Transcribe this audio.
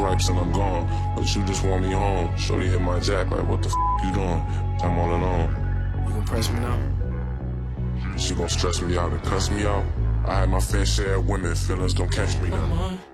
stripes and I'm gone. But you just want me home. Shorty hit my jack like, what the you doing? I'm all alone. You gon' press me now? She gon' stress me out and cuss me out. I had my fair share of women, feelings don't catch me now.